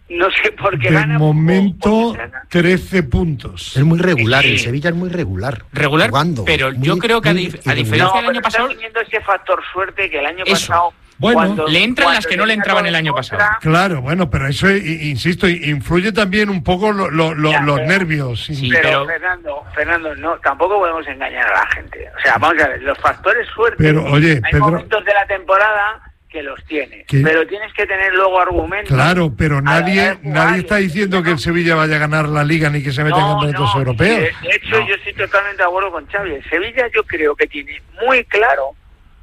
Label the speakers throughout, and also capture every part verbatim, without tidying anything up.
Speaker 1: no sé por qué
Speaker 2: de
Speaker 1: gana.
Speaker 2: De momento,
Speaker 1: gana.
Speaker 2: trece puntos.
Speaker 3: Es muy regular,
Speaker 1: sí.
Speaker 3: El Sevilla es muy regular.
Speaker 4: Regular,
Speaker 3: jugando,
Speaker 4: pero
Speaker 3: muy,
Speaker 4: yo creo que a, dif- a diferencia
Speaker 1: no,
Speaker 4: del año pasado...
Speaker 1: está teniendo ese factor suerte que el año
Speaker 4: Eso.
Speaker 1: pasado...
Speaker 2: Bueno,
Speaker 1: cuando,
Speaker 4: le entran las que no le entraban el año
Speaker 1: contra,
Speaker 4: pasado.
Speaker 2: Claro, bueno, pero eso, insisto, influye también un poco lo, lo, lo,
Speaker 1: ya,
Speaker 2: los
Speaker 1: pero,
Speaker 2: nervios.
Speaker 4: Sí,
Speaker 1: pero,
Speaker 4: pero
Speaker 1: Fernando, Fernando, no, tampoco podemos engañar a la gente. O sea, vamos a ver, los factores suerte,
Speaker 2: Pero, oye,
Speaker 1: hay
Speaker 2: Pedro,
Speaker 1: momentos de la temporada que los tienes,
Speaker 2: ¿qué?
Speaker 1: Pero tienes que tener luego argumentos.
Speaker 2: Claro, pero nadie
Speaker 1: jugar,
Speaker 2: nadie está diciendo que el Sevilla vaya a ganar la Liga ni que se meta en campeonatos europeos.
Speaker 1: De, de hecho,
Speaker 4: No.
Speaker 1: yo estoy totalmente de acuerdo con Xavi. El Sevilla yo creo que tiene muy claro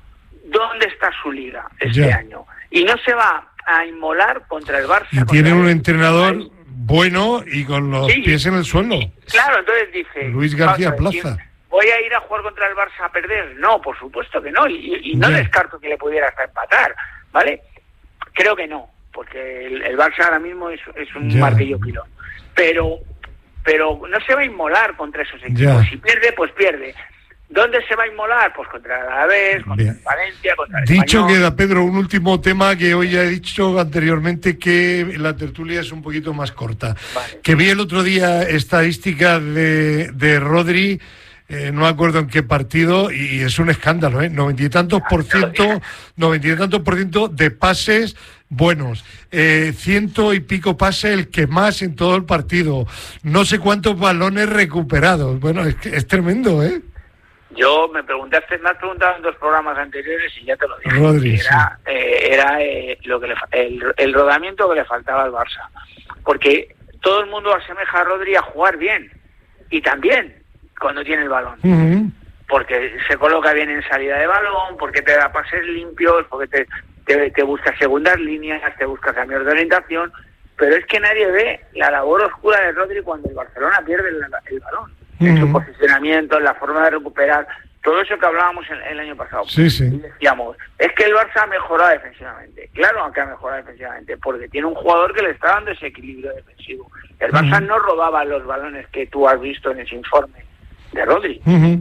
Speaker 1: dónde está su Liga este
Speaker 2: Ya.
Speaker 1: año. Y no se va a inmolar contra el Barça.
Speaker 2: Y tiene
Speaker 1: contra
Speaker 2: un
Speaker 1: el-
Speaker 2: entrenador bueno y con los
Speaker 1: Sí.
Speaker 2: pies en el suelo.
Speaker 1: Claro, entonces dice...
Speaker 2: Luis García
Speaker 1: vamos a ver,
Speaker 2: Plaza.
Speaker 1: ¿voy a ir a jugar contra el Barça a perder? No, por supuesto que no. Y, y no
Speaker 2: Ya.
Speaker 1: descarto que le pudiera hasta empatar, ¿vale? Creo que no, porque el, el Barça ahora mismo es, es un
Speaker 2: Ya.
Speaker 1: martillo pilón. Pero, pero no se va a inmolar contra esos equipos.
Speaker 2: Ya.
Speaker 1: Si pierde, pues pierde. ¿Dónde se va a inmolar? Pues contra el Alavés, contra
Speaker 2: Bien.
Speaker 1: el Valencia, contra el
Speaker 2: Dicho
Speaker 1: Español.
Speaker 2: queda, Pedro, un último tema que hoy ya he dicho anteriormente, que la tertulia es un poquito más corta.
Speaker 1: Vale.
Speaker 2: Que vi el otro día estadística de, de Rodri, eh, no me acuerdo en qué partido, y es un escándalo, ¿eh? Noventa y tantos por ciento, noventa y tantos por ciento de pases buenos, eh, ciento y pico pases, el que más en todo el partido, no sé cuántos balones recuperados. Bueno, es, que es tremendo, ¿eh?
Speaker 1: Yo me preguntaste, me has preguntado en dos programas anteriores y ya te lo dije.
Speaker 2: Rodri,
Speaker 1: era eh, era eh, lo que le, fa- el, el rodamiento que le faltaba al Barça, porque todo el mundo asemeja a Rodri a jugar bien y también cuando tiene el balón,
Speaker 2: Uh-huh.
Speaker 1: porque se coloca bien en salida de balón, porque te da pases limpios, porque te, te, te busca segundas líneas, te busca cambios de orientación, pero es que nadie ve la labor oscura de Rodri cuando el Barcelona pierde el, el balón. En su
Speaker 2: Ujú.
Speaker 1: posicionamiento, en la forma de recuperar, todo eso que hablábamos el, el año pasado.
Speaker 2: Sí, sí.
Speaker 1: Y decíamos, es que el Barça ha mejorado defensivamente. Claro que ha mejorado defensivamente, porque tiene un jugador que le está dando ese equilibrio defensivo. El Barça
Speaker 2: Ujú.
Speaker 1: no robaba los balones que tú has visto en ese informe de Rodri.
Speaker 2: Uh-huh.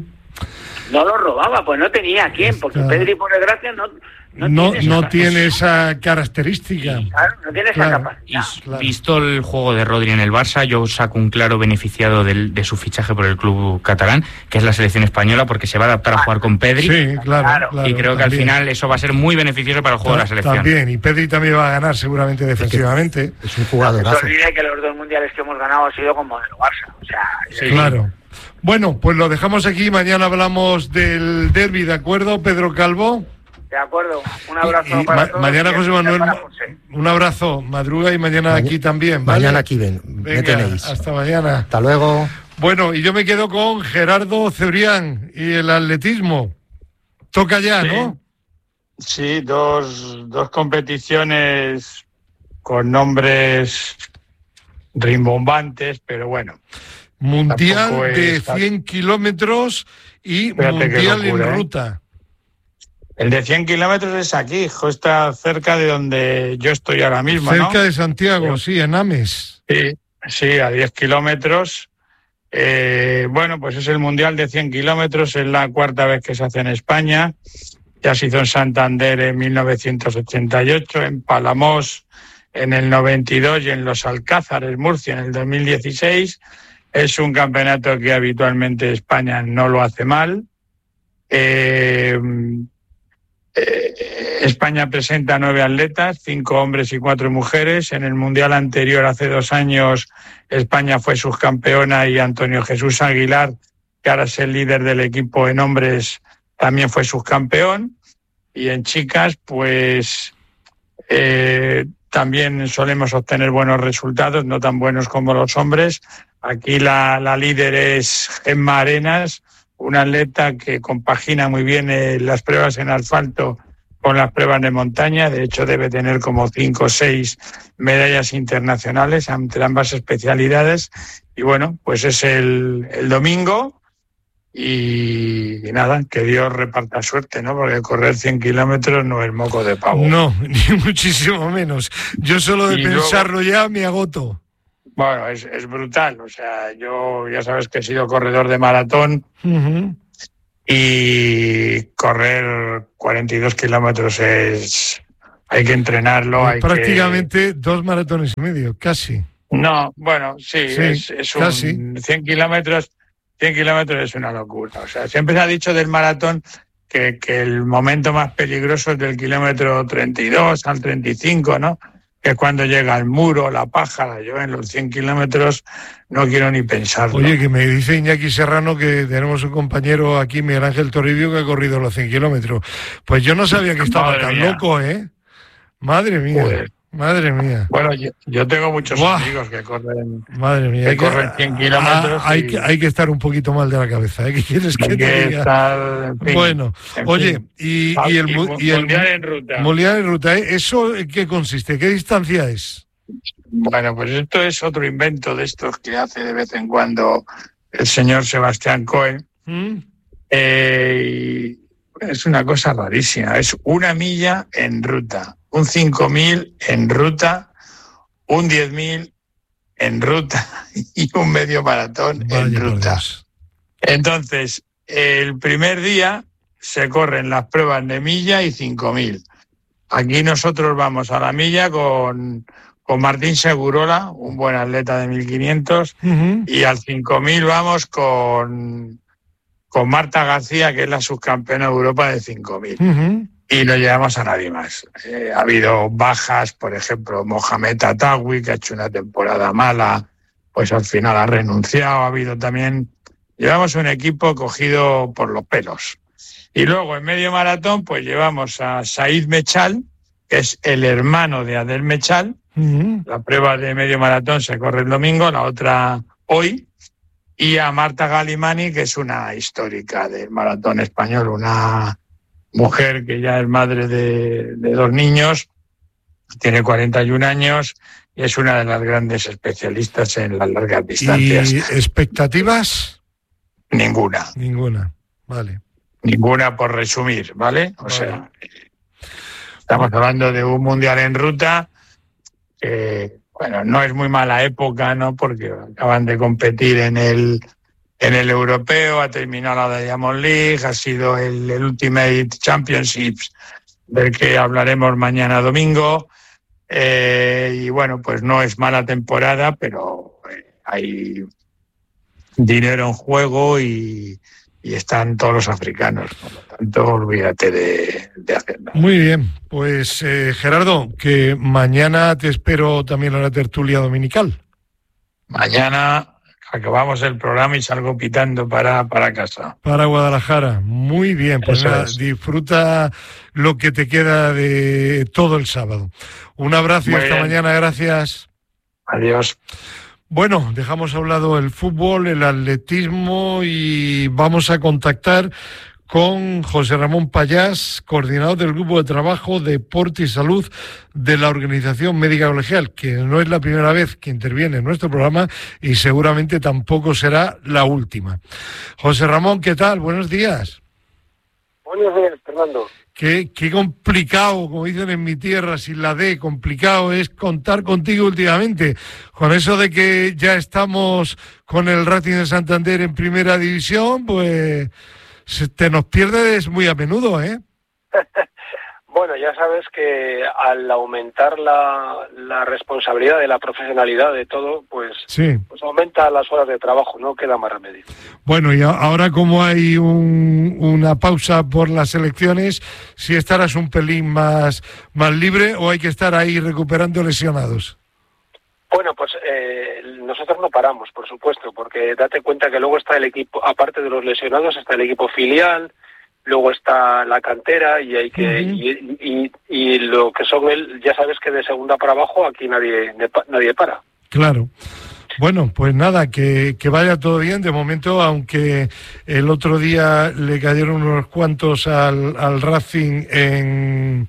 Speaker 1: No los robaba, pues no tenía a quién, porque
Speaker 2: Está-
Speaker 1: Pedri, por desgracia, no, no,
Speaker 2: No,
Speaker 1: tiene,
Speaker 2: no
Speaker 1: esa,
Speaker 2: tiene esa característica.
Speaker 1: claro, no tiene esa
Speaker 2: Claro.
Speaker 1: capacidad.
Speaker 4: Y
Speaker 2: Claro.
Speaker 4: visto el juego de Rodri en el Barça, yo saco un claro beneficiado del, de su fichaje por el club catalán, que es la selección española, porque se va a adaptar a jugar con Pedri.
Speaker 2: Sí, claro,
Speaker 1: Claro.
Speaker 2: claro,
Speaker 4: y creo que
Speaker 2: también.
Speaker 4: al final eso va a ser muy beneficioso para el juego de la selección.
Speaker 2: También, y Pedri también va a ganar seguramente defensivamente.
Speaker 3: Es un
Speaker 1: No se
Speaker 3: jugadorazo.
Speaker 1: olvide que los dos mundiales que hemos ganado ha sido con modelo Barça. O sea,
Speaker 4: Sí.
Speaker 2: Claro. Bueno, pues lo dejamos aquí. Mañana hablamos del derbi, ¿de acuerdo, Pedro Calvo?
Speaker 1: de acuerdo. Un abrazo
Speaker 2: Y
Speaker 1: para
Speaker 2: ma-
Speaker 1: todos.
Speaker 2: mañana,
Speaker 1: y
Speaker 2: José
Speaker 1: especial
Speaker 2: Manuel,
Speaker 1: para José.
Speaker 2: un abrazo. Madruga y mañana
Speaker 3: Maña-
Speaker 2: aquí también, ¿vale?
Speaker 3: Mañana aquí ven, me
Speaker 2: Venga,
Speaker 3: tenéis.
Speaker 2: hasta mañana.
Speaker 3: Hasta luego.
Speaker 2: Bueno, y yo me quedo con Gerardo Cebrián y el atletismo. Toca ya,
Speaker 5: Sí.
Speaker 2: ¿no?
Speaker 5: Sí, dos, dos competiciones con nombres rimbombantes, pero bueno.
Speaker 2: Mundial
Speaker 5: Tampoco
Speaker 2: de
Speaker 5: es-
Speaker 2: cien kilómetros y
Speaker 5: Espérate qué
Speaker 2: mundial
Speaker 5: locura,
Speaker 2: en
Speaker 5: ¿eh?
Speaker 2: ruta.
Speaker 5: El de cien kilómetros es aquí, hijo, está cerca de donde yo estoy ahora mismo, ¿no?
Speaker 2: Cerca de Santiago, sí, en Ames.
Speaker 5: Sí, sí, a diez kilómetros. Eh, bueno, pues es el Mundial de cien kilómetros, es la cuarta vez que se hace en España. Ya se hizo en Santander en mil novecientos ochenta y ocho, en Palamos en el noventa y dos y en Los Alcázares, Murcia, en el dos mil dieciséis. Es un campeonato que habitualmente España no lo hace mal. Eh, eh, España presenta nueve atletas, cinco hombres y cuatro mujeres. En el Mundial anterior, hace dos años, España fue subcampeona y Antonio Jesús Aguilar, que ahora es el líder del equipo en hombres, también fue subcampeón. Y en chicas, pues eh, también solemos obtener buenos resultados, no tan buenos como los hombres. Aquí la, la líder es Gemma Arenas, una atleta que compagina muy bien eh, las pruebas en asfalto con las pruebas de montaña. De hecho, debe tener como cinco o seis medallas internacionales entre ambas especialidades. Y bueno, pues es el, el domingo. Y, y nada, que Dios reparta suerte, ¿no? Porque correr cien kilómetros no es moco de pavo.
Speaker 2: No, ni muchísimo menos. Yo solo de
Speaker 5: Y luego-
Speaker 2: pensarlo ya me agoto.
Speaker 5: Bueno, es, es brutal. O sea, yo ya sabes que he sido corredor de maratón.
Speaker 2: Ujú.
Speaker 5: Y correr cuarenta y dos kilómetros es, hay que entrenarlo.
Speaker 2: Pues
Speaker 5: hay
Speaker 2: prácticamente
Speaker 5: que...
Speaker 2: dos maratones y medio, casi.
Speaker 5: No, bueno, sí,
Speaker 2: sí
Speaker 5: es, es
Speaker 2: casi.
Speaker 5: un cien kilómetros, cien kilómetros es una locura. O sea, siempre se ha dicho del maratón que, que el momento más peligroso es del kilómetro treinta y dos al treinta y cinco, ¿no? Que es cuando llega el muro, la pájara. Yo en los cien kilómetros no quiero ni pensarlo.
Speaker 2: Oye, que me dice Iñaki Serrano que tenemos un compañero aquí, Miguel Ángel Toribio, que ha corrido los cien kilómetros. Pues yo no sabía que estaba
Speaker 5: Madre
Speaker 2: tan
Speaker 5: mía.
Speaker 2: loco, ¿eh? Madre mía.
Speaker 5: Joder.
Speaker 2: Madre mía.
Speaker 5: Bueno, yo, yo tengo muchos
Speaker 2: Buah.
Speaker 5: amigos que corren,
Speaker 2: Madre mía.
Speaker 5: que
Speaker 2: Hay que,
Speaker 5: corren cien kilómetros.
Speaker 2: ah, hay,
Speaker 5: y
Speaker 2: que, hay que estar un poquito mal de la cabeza, ¿eh? ¿Qué quieres que
Speaker 5: hay
Speaker 2: te
Speaker 5: que
Speaker 2: diga?
Speaker 5: estar, en fin,
Speaker 2: Bueno,
Speaker 5: en
Speaker 2: oye,
Speaker 5: fin.
Speaker 2: y,
Speaker 5: Ah,
Speaker 2: y el,
Speaker 5: y
Speaker 2: mu-
Speaker 5: mu-
Speaker 2: y el
Speaker 5: mundial en ruta.
Speaker 2: mundial en ruta, ¿eh? ¿Eso en qué consiste? ¿Qué distancia es?
Speaker 5: Bueno, pues esto es otro invento de estos que hace de vez en cuando el señor Sebastián Coe.
Speaker 2: ¿Mm?
Speaker 5: Eh, y es una cosa rarísima. Es una milla en ruta, un cinco mil en ruta, un diez mil en ruta y un medio maratón
Speaker 2: Vaya
Speaker 5: en
Speaker 2: por
Speaker 5: ruta.
Speaker 2: Dios.
Speaker 5: Entonces, el primer día se corren las pruebas de milla y cinco mil. Aquí nosotros vamos a la milla con, con Martín Segurola, un buen atleta de mil quinientos,
Speaker 2: Ujú.
Speaker 5: y al cinco mil vamos con, con Marta García, que es la subcampeona de Europa de cinco mil.
Speaker 2: Ujú.
Speaker 5: Y no llevamos a nadie más. Eh, ha habido bajas, por ejemplo, Mohamed Atawi, que ha hecho una temporada mala, pues al final ha renunciado. Ha habido también... Llevamos un equipo cogido por los pelos. Y luego en medio maratón, pues llevamos a Said Mechal, que es el hermano de Adel Mechal.
Speaker 2: Ujú.
Speaker 5: La prueba de medio maratón se corre el domingo, la otra hoy. Y a Marta Galimani, que es una histórica del maratón español, una mujer que ya es madre de, de dos niños, tiene cuarenta y un años y es una de las grandes especialistas en las largas distancias.
Speaker 2: ¿Y expectativas?
Speaker 5: Ninguna,
Speaker 2: Ninguna. Vale.
Speaker 5: ninguna por resumir, ¿vale? O
Speaker 2: Vale.
Speaker 5: sea, estamos hablando de un mundial en ruta que, bueno, no es muy mala época, ¿no? Porque acaban de competir en el en el europeo, ha terminado la Diamond League, ha sido el, el Ultimate Championships del que hablaremos mañana domingo. Eh, y bueno, pues no es mala temporada, pero eh, hay dinero en juego y, y están todos los africanos. Por lo tanto, olvídate de, de hacerlo.
Speaker 2: Muy bien. Pues eh, Gerardo, que mañana te espero también a la tertulia dominical.
Speaker 5: Mañana acabamos el programa y salgo pitando para, para casa.
Speaker 2: Para Guadalajara. Muy bien. Pues
Speaker 5: Eso
Speaker 2: nada,
Speaker 5: es.
Speaker 2: disfruta lo que te queda de todo el sábado. Un abrazo y
Speaker 5: Muy
Speaker 2: hasta
Speaker 5: bien.
Speaker 2: mañana. Gracias.
Speaker 5: Adiós.
Speaker 2: Bueno, dejamos a un lado el fútbol, el atletismo y vamos a contactar con José Ramón Payás, coordinador del Grupo de Trabajo Deporte y Salud de la Organización Médica Colegial, que no es la primera vez que interviene en nuestro programa y seguramente tampoco será la última. José Ramón, ¿qué tal? Buenos días.
Speaker 6: Buenos días, Fernando.
Speaker 2: Qué, qué complicado, como dicen en mi tierra, sin la D, complicado es contar contigo últimamente. Con eso de que ya estamos con el Racing de Santander en primera división, pues se te nos pierdes muy a menudo, ¿eh?
Speaker 6: Bueno, ya sabes que al aumentar la, la responsabilidad de la profesionalidad de todo, pues,
Speaker 2: Sí.
Speaker 6: pues aumenta las horas de trabajo, no queda más remedio.
Speaker 2: Bueno, y a- ahora como hay un, una pausa por las elecciones, ¿si estarás un pelín más, más libre o hay que estar ahí recuperando lesionados?
Speaker 6: Bueno, pues eh, nosotros no paramos, por supuesto, porque date cuenta que luego está el equipo, aparte de los lesionados, está el equipo filial, luego está la cantera y hay que
Speaker 2: Ujú.
Speaker 6: y, y, y lo que son el, ya sabes que de segunda para abajo aquí nadie nadie para.
Speaker 2: Claro. Bueno, pues nada, que, que vaya todo bien. De momento, aunque el otro día le cayeron unos cuantos al, al Racing en,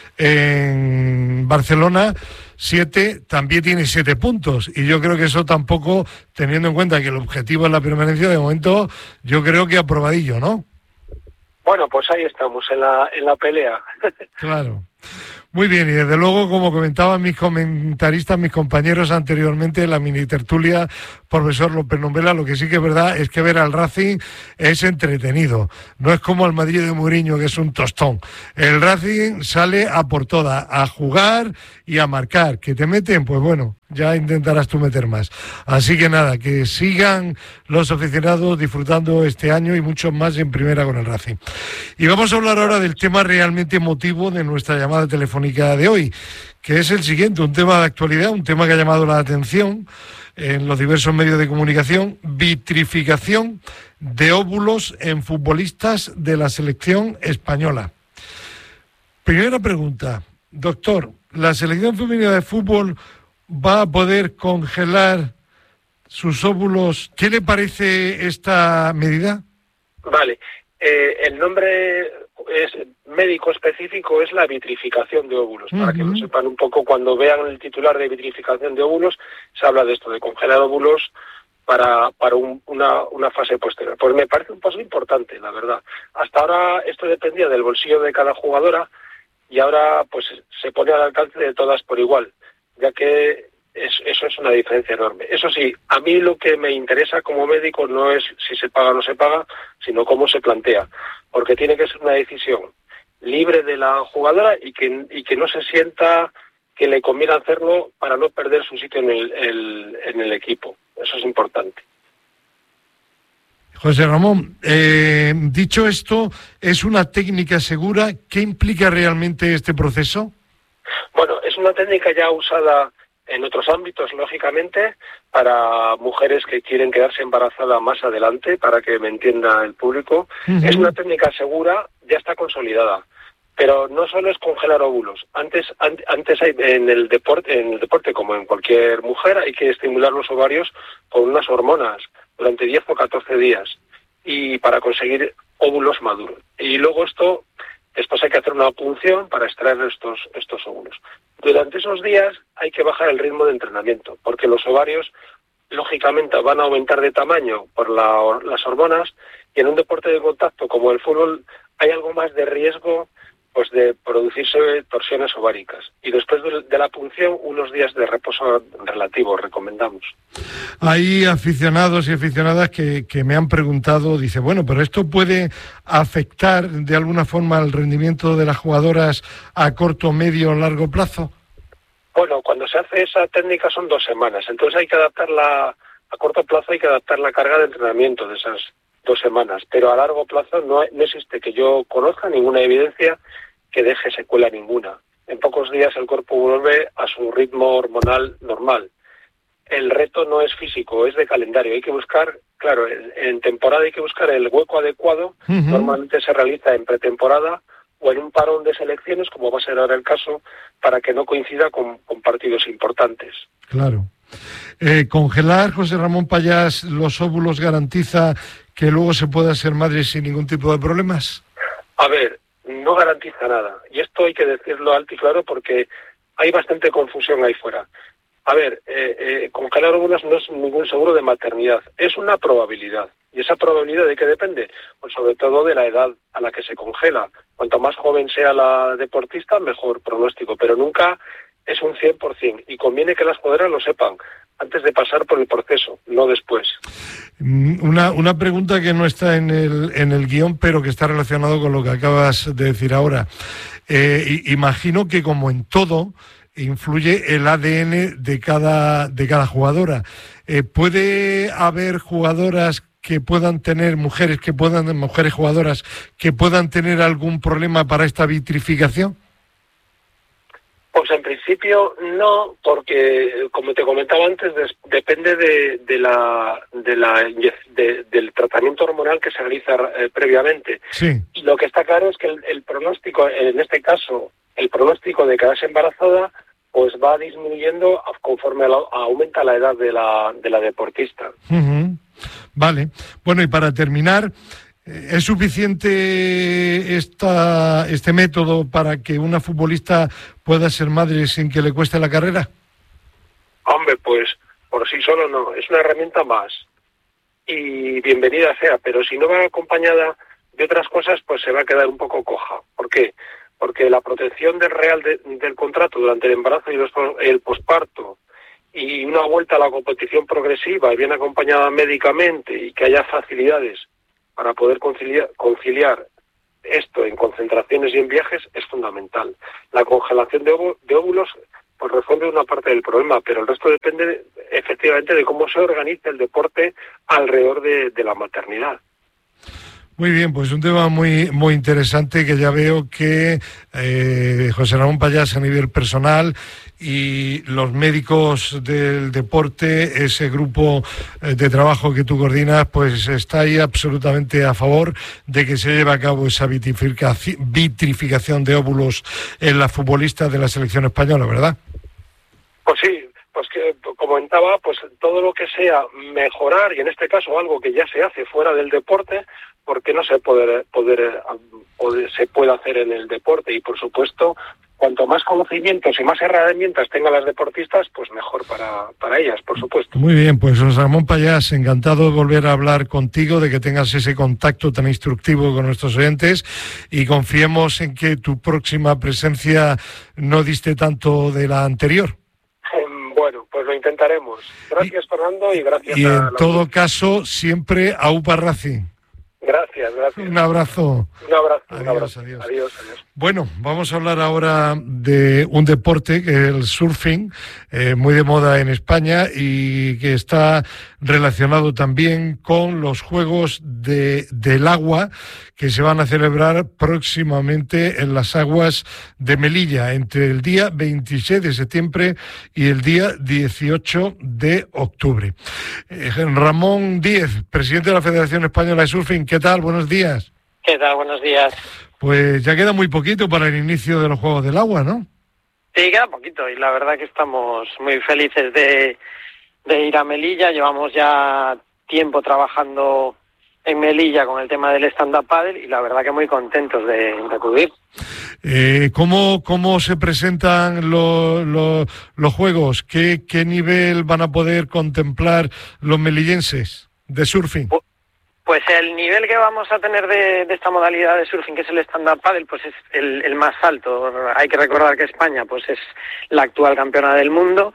Speaker 2: en Barcelona, siete, también tiene siete puntos. Y yo creo que eso tampoco, teniendo en cuenta que el objetivo es la permanencia, de momento, yo creo que aprobadillo, ¿no?
Speaker 6: Bueno, pues ahí estamos en la en la pelea.
Speaker 2: Claro. Muy bien, y desde luego, como comentaban mis comentaristas, mis compañeros anteriormente en la mini tertulia, profesor López Nombela, lo que sí que es verdad es que ver al Racing es entretenido. No es como al Madrid de Mourinho, que es un tostón. El Racing sale a por todas, a jugar y a marcar. ¿Que te meten? Pues bueno, ya intentarás tú meter más. Así que nada, que sigan los aficionados disfrutando este año y muchos más en primera con el Racing. Y vamos a hablar ahora del tema realmente emotivo de nuestra llamada telefónica de hoy, que es el siguiente, un tema de actualidad, un tema que ha llamado la atención en los diversos medios de comunicación: vitrificación de óvulos en futbolistas de la selección española. Primera pregunta, doctor, ¿la selección femenina de fútbol va a poder congelar sus óvulos? ¿Qué le parece esta medida?
Speaker 6: Vale, eh, el nombre es médico específico, es la vitrificación de óvulos. Uh-huh. Para que lo sepan un poco, cuando vean el titular de vitrificación de óvulos, se habla de esto, de congelar óvulos para, para un, una, una fase posterior. Pues me parece un paso importante, la verdad. Hasta ahora esto dependía del bolsillo de cada jugadora y ahora pues se pone al alcance de todas por igual, ya que es, eso es una diferencia enorme. Eso sí, a mí lo que me interesa como médico no es si se paga o no se paga, sino cómo se plantea, porque tiene que ser una decisión libre de la jugadora y que, y que no se sienta que le conviene hacerlo para no perder su sitio en el, el, en el equipo. Eso es importante.
Speaker 2: José Ramón, eh, dicho esto, ¿es una técnica segura? ¿Qué implica realmente este proceso?
Speaker 6: Bueno, es una técnica ya usada en otros ámbitos, lógicamente, para mujeres que quieren quedarse embarazadas más adelante, para que me entienda el público. Uh-huh. Es una técnica segura, ya está consolidada. Pero no solo es congelar óvulos. Antes, an, antes hay, en el deporte, en el deporte, como en cualquier mujer, hay que estimular los ovarios con unas hormonas durante diez o catorce días y para conseguir óvulos maduros. Y luego esto, después hay que hacer una punción para extraer estos, estos óvulos. Durante esos días hay que bajar el ritmo de entrenamiento, porque los ovarios, lógicamente, van a aumentar de tamaño por la, las hormonas, y en un deporte de contacto como el fútbol hay algo más de riesgo pues de producirse torsiones ováricas. Y después de, de la punción, unos días de reposo relativo recomendamos.
Speaker 2: Hay aficionados y aficionadas que, que me han preguntado, dice, bueno, pero ¿esto puede afectar de alguna forma el rendimiento de las jugadoras a corto, medio o largo plazo?
Speaker 6: Bueno, cuando se hace esa técnica son dos semanas, entonces hay que adaptarla a corto plazo, hay que adaptar la carga de entrenamiento de esas dos semanas, pero a largo plazo no, no existe que yo conozca ninguna evidencia que deje secuela ninguna. En pocos días el cuerpo vuelve a su ritmo hormonal normal. El reto no es físico, es de calendario. Hay que buscar, claro, en, en temporada hay que buscar el hueco adecuado. Uh-huh. Normalmente se realiza en pretemporada o en un parón de selecciones, como va a ser ahora el caso, para que no coincida con, con partidos importantes.
Speaker 2: Claro. Eh, congelar, José Ramón Payás, los óvulos garantiza que luego se pueda ser madre sin ningún tipo de problemas.
Speaker 6: A ver, no garantiza nada. Y esto hay que decirlo alto y claro porque hay bastante confusión ahí fuera. A ver, eh, eh, congelar óvulos no es ningún seguro de maternidad. Es una probabilidad. ¿Y esa probabilidad de qué depende? Pues sobre todo de la edad a la que se congela. Cuanto más joven sea la deportista, mejor pronóstico. Pero nunca es un cien por ciento. Y conviene que las jugadoras lo sepan antes de pasar por el proceso, no después.
Speaker 2: Una, una pregunta que no está en el, en el guión, pero que está relacionado con lo que acabas de decir ahora. Eh, imagino que, como en todo, influye el A D N de cada, de cada jugadora. Eh, ¿Puede haber jugadoras que puedan tener, mujeres que puedan, mujeres jugadoras que puedan tener algún problema para esta vitrificación?
Speaker 6: Pues en principio no, porque como te comentaba antes, des, depende de, de la, de la de, del tratamiento hormonal que se realiza eh, previamente.
Speaker 2: Sí.
Speaker 6: Y lo que está claro es que el, el pronóstico, en este caso, el pronóstico de quedarse embarazada, pues va disminuyendo conforme a la, aumenta la edad de la, de la deportista.
Speaker 2: Uh-huh. Vale. Bueno, y para terminar, ¿es suficiente esta, este método para que una futbolista pueda ser madre sin que le cueste la carrera?
Speaker 6: Hombre, pues por sí solo no, es una herramienta más. Y bienvenida sea, pero si no va acompañada de otras cosas, pues se va a quedar un poco coja. ¿Por qué? porque la protección del real de, del contrato durante el embarazo y los, el posparto y una vuelta a la competición progresiva y bien acompañada médicamente y que haya facilidades para poder conciliar, conciliar esto en concentraciones y en viajes es fundamental. La congelación de, óvulos, de óvulos pues responde una parte del problema, pero el resto depende efectivamente de cómo se organiza el deporte alrededor de, de la maternidad.
Speaker 2: Muy bien, pues un tema muy muy interesante que ya veo que eh, José Ramón Pallás a nivel personal y los médicos del deporte, ese grupo de trabajo que tú coordinas, pues está ahí absolutamente a favor de que se lleve a cabo esa vitrificación, vitrificación de óvulos en las futbolistas de la selección española, ¿verdad?
Speaker 6: Pues sí, pues que comentaba, pues todo lo que sea mejorar, y en este caso algo que ya se hace fuera del deporte, ¿por qué no se poder, poder, poder se puede hacer en el deporte? Y por supuesto, cuanto más conocimientos y más herramientas tengan las deportistas, pues mejor para, para ellas, por supuesto.
Speaker 2: Muy bien, pues José Ramón Pallás, encantado de volver a hablar contigo, de que tengas ese contacto tan instructivo con nuestros oyentes y confiemos en que tu próxima presencia no diste tanto de la anterior.
Speaker 6: Bueno, pues lo intentaremos. Gracias, y, Fernando, y gracias
Speaker 2: y
Speaker 6: a...
Speaker 2: Y en
Speaker 6: la
Speaker 2: todo
Speaker 6: audiencia.
Speaker 2: caso, siempre a UPA Racing.
Speaker 6: Gracias, gracias.
Speaker 2: Un abrazo.
Speaker 6: Un abrazo,
Speaker 2: adiós,
Speaker 6: un abrazo.
Speaker 2: Adiós.
Speaker 6: Adiós, adiós.
Speaker 2: Bueno, vamos a hablar ahora de un deporte que es el surfing, eh, muy de moda en España y que está relacionado también con los Juegos de, del Agua que se van a celebrar próximamente en las aguas de Melilla entre el día veintiséis de septiembre y el día dieciocho de octubre. Eh, Ramón Díez, presidente de la Federación Española de Surfing, ¿qué tal? Buenos días.
Speaker 7: ¿Qué tal? Buenos días.
Speaker 2: Pues ya queda muy poquito para el inicio de los Juegos del Agua, ¿no?
Speaker 7: Sí, queda poquito y la verdad que estamos muy felices de, de ir a Melilla. Llevamos ya tiempo trabajando en Melilla con el tema del stand-up paddle y la verdad que muy contentos de, de acudir.
Speaker 2: Eh, ¿cómo, ¿Cómo se presentan lo, lo, los Juegos? ¿Qué, ¿Qué nivel van a poder contemplar los melillenses de surfing?
Speaker 7: Pues, Pues el nivel que vamos a tener de, de esta modalidad de surfing, que es el stand-up paddle, pues es el, el más alto. Hay que recordar que España pues es la actual campeona del mundo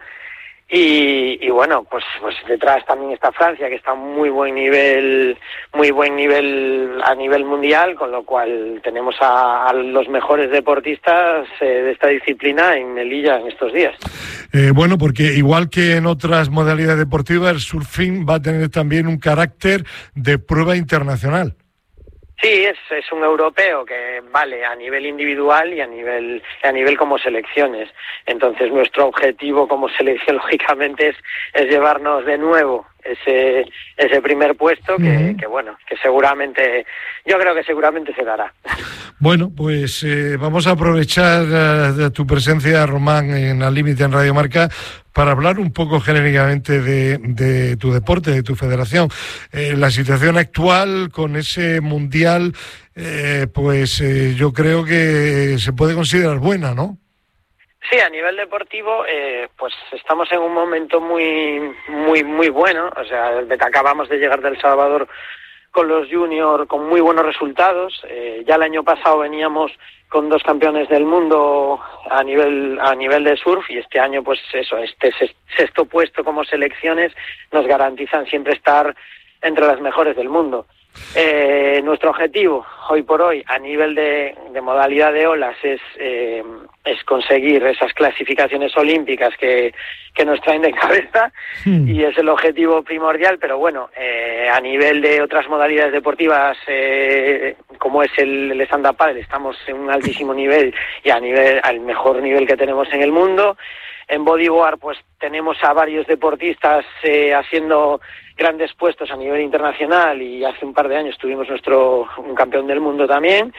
Speaker 7: y, y bueno, pues, pues detrás también está Francia, que está a muy buen nivel, muy buen nivel a nivel mundial, con lo cual tenemos a, a los mejores deportistas eh, de esta disciplina en Melilla en estos días.
Speaker 2: Eh, bueno, porque igual que en otras modalidades deportivas, el surfing va a tener también un carácter de prueba internacional.
Speaker 7: Sí, es, es un europeo que vale a nivel individual y a nivel a nivel como selecciones. Entonces nuestro objetivo como selección lógicamente es, es llevarnos de nuevo ese ese primer puesto que, uh-huh. que bueno, que seguramente, yo creo que seguramente se dará.
Speaker 2: Bueno, pues eh, vamos a aprovechar uh, de tu presencia, Román, en Al Límite en Radio Marca, para hablar un poco genéricamente de, de tu deporte, de tu federación. Eh, la situación actual con ese mundial, eh, pues eh, yo creo que se puede considerar buena, ¿no?
Speaker 7: Sí, a nivel deportivo, eh, pues estamos en un momento muy, muy, muy bueno. O sea, desde que acabamos de llegar del Salvador con los juniors con muy buenos resultados. Eh, ya el año pasado veníamos con dos campeones del mundo a nivel a nivel de surf y este año pues eso, este sexto puesto como selecciones nos garantizan siempre estar entre las mejores del mundo. Eh, nuestro objetivo hoy por hoy a nivel de, de modalidad de olas es eh, es conseguir esas clasificaciones olímpicas que, que nos traen de cabeza hmm. y es el objetivo primordial, pero bueno, eh, a nivel de otras modalidades deportivas eh, como es el, el stand-up paddle estamos en un altísimo nivel y a nivel al mejor nivel que tenemos en el mundo. En bodyboard pues tenemos a varios deportistas eh, haciendo grandes puestos a nivel internacional y hace un par de años tuvimos nuestro un campeón del mundo también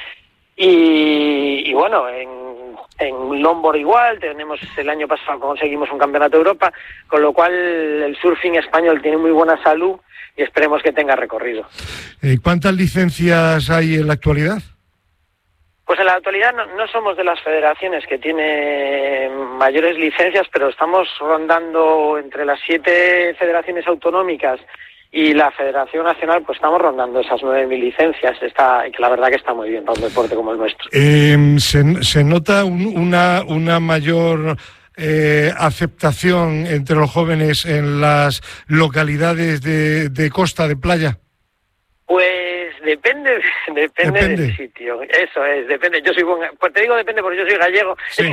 Speaker 7: y, y bueno, en, en longboard igual, tenemos el año pasado conseguimos un campeonato de Europa, con lo cual el surfing español tiene muy buena salud y esperemos que tenga recorrido.
Speaker 2: ¿Cuántas licencias hay en la actualidad?
Speaker 7: Pues en la actualidad no, no somos de las federaciones que tienen mayores licencias, pero estamos rondando entre las siete federaciones autonómicas y la Federación Nacional pues estamos rondando esas nueve mil licencias, está, que la verdad que está muy bien para un deporte como el nuestro.
Speaker 2: Eh, se, se nota un, una, una mayor eh, aceptación entre los jóvenes en las localidades de, de costa, de playa.
Speaker 7: Pues depende, depende, depende del sitio, eso es, depende. Yo soy buen, pues te digo depende porque yo soy gallego. Sí.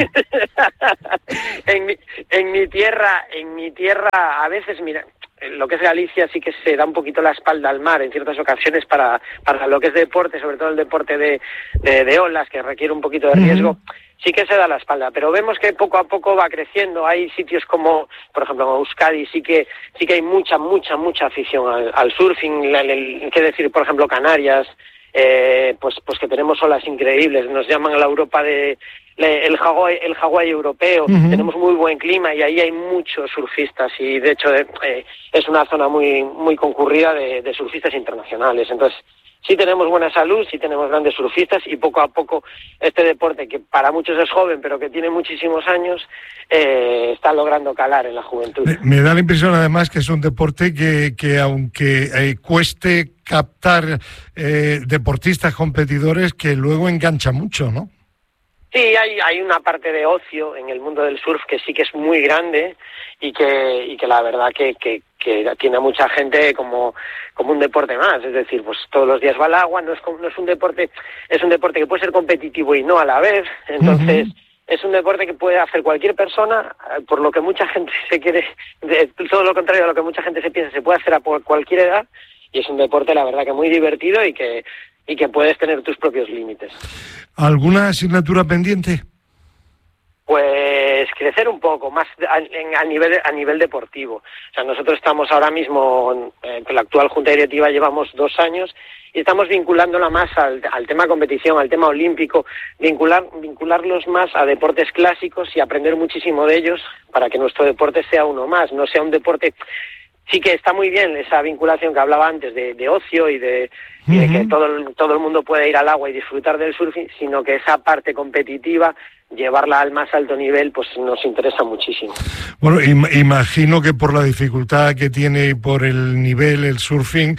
Speaker 7: en, mi, en mi tierra, en mi tierra a veces, mira, lo que es Galicia sí que se da un poquito la espalda al mar en ciertas ocasiones para, para lo que es deporte, sobre todo el deporte de, de, de olas, que requiere un poquito de riesgo. Uh-huh. Sí que se da la espalda, pero vemos que poco a poco va creciendo. Hay sitios como, por ejemplo, en Euskadi, sí que sí que hay mucha, mucha, mucha afición al, al surfing. El, el, ¿Qué decir, por ejemplo, Canarias? Eh, pues, pues que tenemos olas increíbles. Nos llaman a la Europa de le, el Hawái, el Hawái europeo. Uh-huh. Tenemos muy buen clima y ahí hay muchos surfistas y, de hecho, eh, es una zona muy, muy concurrida de, de surfistas internacionales. Entonces, sí tenemos buena salud, sí tenemos grandes surfistas y poco a poco este deporte, que para muchos es joven pero que tiene muchísimos años, eh, está logrando calar en la juventud.
Speaker 2: Me, me da la impresión además que es un deporte que, que aunque eh, cueste captar eh, deportistas competidores, que luego engancha mucho, ¿no?
Speaker 7: Sí, hay, hay una parte de ocio en el mundo del surf que sí que es muy grande y que, y que la verdad que, que, que tiene a mucha gente como, como un deporte más. Es decir, pues todos los días va al agua, no es, no es un deporte, es un deporte que puede ser competitivo y no a la vez. Entonces, uh-huh. es un deporte que puede hacer cualquier persona, por lo que mucha gente se quiere, de, todo lo contrario a lo que mucha gente se piensa, se puede hacer a cualquier edad. Y es un deporte, la verdad, que muy divertido y que, y que puedes tener tus propios límites.
Speaker 2: ¿Alguna asignatura pendiente?
Speaker 7: Pues crecer un poco, más a, en, a nivel a nivel deportivo. O sea, nosotros estamos ahora mismo, eh, con la actual Junta Directiva llevamos dos años y estamos vinculándola más al, al tema competición, al tema olímpico, vincular vincularlos más a deportes clásicos y aprender muchísimo de ellos para que nuestro deporte sea uno más, no sea un deporte... Sí que está muy bien esa vinculación que hablaba antes de, de ocio y de, uh-huh. y de que todo el, todo el mundo puede ir al agua y disfrutar del surfing, sino que esa parte competitiva, llevarla al más alto nivel, pues nos interesa muchísimo.
Speaker 2: Bueno, im- imagino que por la dificultad que tiene y por el nivel el surfing,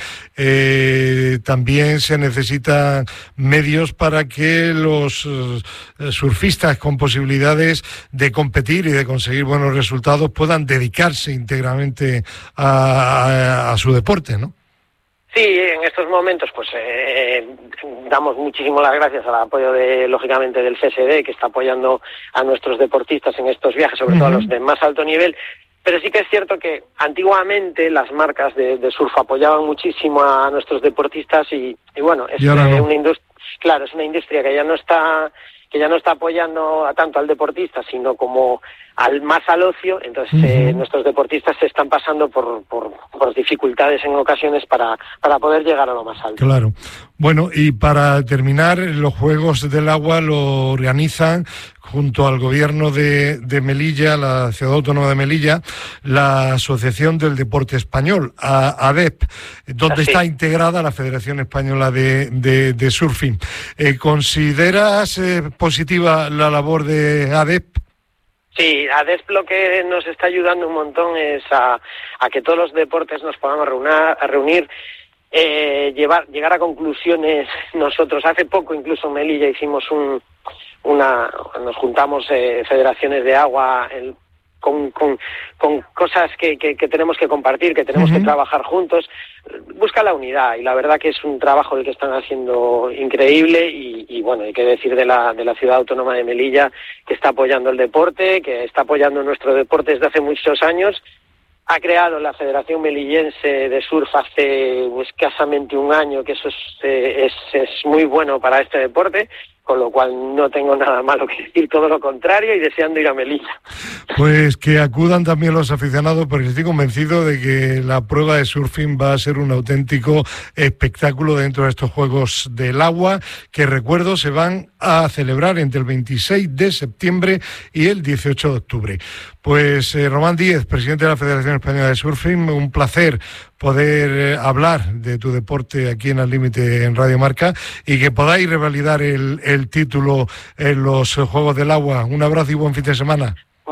Speaker 2: eh, también se necesitan medios para que los eh, surfistas con posibilidades de competir y de conseguir buenos resultados puedan dedicarse íntegramente a, a, a su deporte, ¿no?
Speaker 7: Sí, en estos momentos pues eh, damos muchísimo las gracias al apoyo de, lógicamente, del C S D, que está apoyando a nuestros deportistas en estos viajes, sobre uh-huh. todo a los de más alto nivel. Pero sí que es cierto que antiguamente las marcas de, de surf apoyaban muchísimo a nuestros deportistas y, y bueno, es no. una industria, claro, es una industria que ya no está que ya no está apoyando a tanto al deportista, sino como al más al ocio. Entonces uh-huh. eh, nuestros deportistas se están pasando por, por, por dificultades en ocasiones para, para poder llegar a lo más alto.
Speaker 2: Claro. Bueno, y para terminar, los Juegos del Agua lo organizan junto al gobierno de, de Melilla, la Ciudad Autónoma de Melilla, la Asociación del Deporte Español, A D E P, donde Así. está integrada la Federación Española de, de, de Surfing. Eh, ¿Consideras eh, positiva la labor de A D E P?
Speaker 7: Sí, A D E P lo que nos está ayudando un montón es a, a que todos los deportes nos podamos reunir, a reunir eh, llevar, llegar a conclusiones. Nosotros hace poco, incluso en Melilla, hicimos un, una, nos juntamos eh, federaciones de agua el, con, con, con cosas que, que, que tenemos que compartir, que tenemos uh-huh. que trabajar juntos. Busca la unidad y la verdad que es un trabajo el que están haciendo increíble y, y bueno, hay que decir de la, de la Ciudad Autónoma de Melilla, que está apoyando el deporte, que está apoyando nuestro deporte desde hace muchos años. Ha creado la Federación Melillense de Surf hace escasamente un año, que eso es, es, es muy bueno para este deporte, con lo cual no tengo nada malo que decir, todo lo contrario, y deseando ir a Melilla.
Speaker 2: Pues que acudan también los aficionados, porque estoy convencido de que la prueba de surfing va a ser un auténtico espectáculo dentro de estos Juegos del Agua, que recuerdo se van a celebrar entre el veintiséis de septiembre y el dieciocho de octubre. Pues eh, Román Díez, presidente de la Federación Española de Surfing, un placer poder eh, hablar de tu deporte aquí en Al Límite en Radio Marca y que podáis revalidar el, el título en los Juegos del Agua. Un abrazo y buen fin de semana.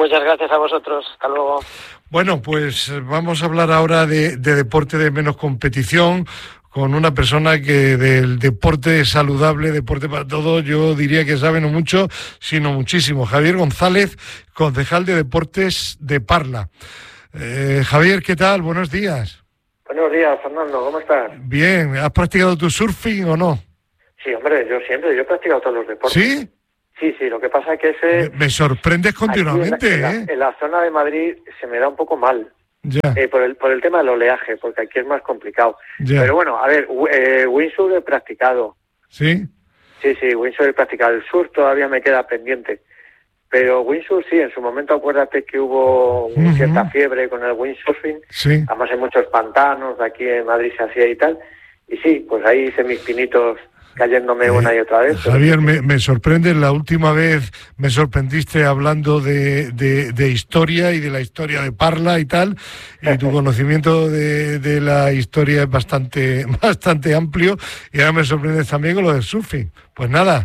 Speaker 7: Muchas gracias a vosotros. Hasta luego.
Speaker 2: Bueno, pues vamos a hablar ahora de, de deporte de menos competición, con una persona que del deporte saludable, deporte para todos, yo diría que sabe no mucho, sino muchísimo. Javier González, concejal de Deportes de Parla. Eh, Javier, ¿qué tal? Buenos días.
Speaker 8: Buenos días, Fernando, ¿cómo estás?
Speaker 2: Bien, ¿has practicado tu surfing o no?
Speaker 8: Sí, hombre, yo siempre, yo he practicado todos los deportes.
Speaker 2: ¿Sí?
Speaker 8: Sí, sí, lo que pasa es que ese...
Speaker 2: Me, me sorprendes continuamente,
Speaker 8: en la, en
Speaker 2: ¿eh?
Speaker 8: la, en la zona de Madrid se me da un poco mal,
Speaker 2: Ya.
Speaker 8: eh, por el por el tema del oleaje, porque aquí es más complicado.
Speaker 2: Ya.
Speaker 8: Pero bueno, a ver, eh, windsurf he practicado.
Speaker 2: ¿Sí?
Speaker 8: Sí, sí, windsurf he practicado. El surf todavía me queda pendiente. Pero windsurf sí, en su momento acuérdate que hubo
Speaker 2: Uh-huh.
Speaker 8: cierta fiebre con el windsurfing.
Speaker 2: Sí.
Speaker 8: Además en muchos pantanos, aquí en Madrid se hacía y tal. Y sí, pues ahí hice mis pinitos cayéndome
Speaker 2: Eh,
Speaker 8: una y otra vez.
Speaker 2: Javier, me, me sorprende, la última vez me sorprendiste hablando de, de, de historia y de la historia de Parla y tal, y tu conocimiento de, de la historia es bastante, bastante amplio, y ahora me sorprendes también con lo del surfing. Pues nada,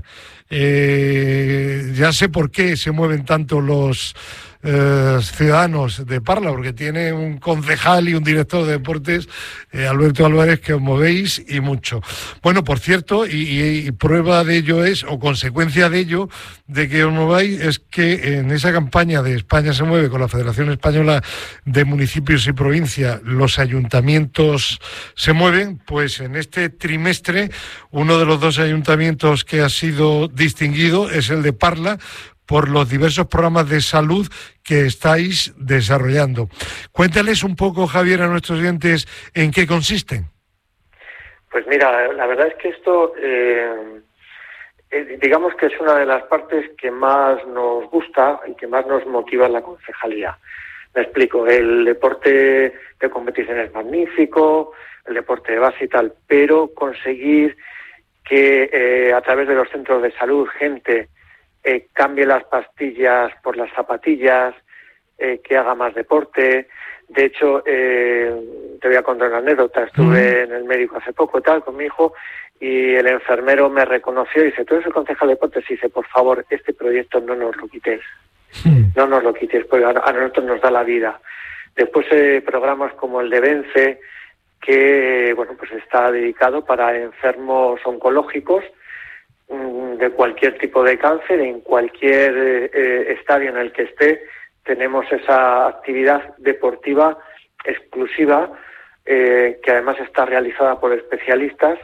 Speaker 2: eh, ya sé por qué se mueven tanto los eh, ciudadanos de Parla, porque tiene un concejal y un director de deportes, eh, Alberto Álvarez, que os movéis y mucho. Bueno, por cierto, y, y, y prueba de ello es, o consecuencia de ello, de que os mováis, es que en esa campaña de España se mueve con la Federación Española de Municipios y Provincia, los ayuntamientos se mueven, pues en este trimestre uno de los dos ayuntamientos que ha sido distinguido es el de Parla, por los diversos programas de salud que estáis desarrollando. Cuéntales un poco, Javier, a nuestros oyentes en qué consisten.
Speaker 8: Pues mira, la verdad es que esto, eh, eh, digamos que es una de las partes que más nos gusta y que más nos motiva en la concejalía. Me explico, el deporte de competición es magnífico, el deporte de base y tal, pero conseguir que eh, a través de los centros de salud gente Eh, cambie las pastillas por las zapatillas, eh, que haga más deporte. De hecho, eh, te voy a contar una anécdota. Estuve en el médico hace poco tal con mi hijo y el enfermero me reconoció y dice, ¿tú eres el concejal de deportes? Y dice, por favor, este proyecto no nos lo quitéis. No nos lo quitéis, porque a, a nosotros nos da la vida. Después eh, programas como el de Vence, que bueno, pues está dedicado para enfermos oncológicos de cualquier tipo de cáncer, en cualquier eh, estadio en el que esté, tenemos esa actividad deportiva exclusiva eh, que además está realizada por especialistas